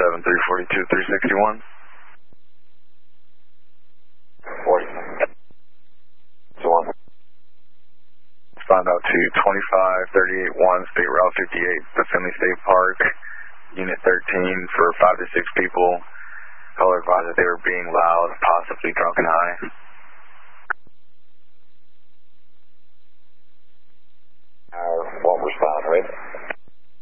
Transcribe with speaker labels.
Speaker 1: 342-361.
Speaker 2: 40. So on.
Speaker 1: Respond out to 25381 State Route 58, Finley State Park, Unit 13 for 5 to 6 people. Caller advised that they were being loud, possibly drunk and high.